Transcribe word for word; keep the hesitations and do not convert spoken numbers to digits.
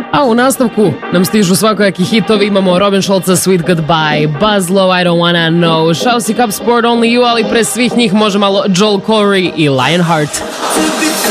A u nastavku nam stižu svakojaki hitovi, imamo Robin Schulza Sweet Goodbye, Buzz Lowe I Don't Wanna Know, Shousey Cup Sport Only You, ali pre svih njih može malo Joel Corey i Lionheart.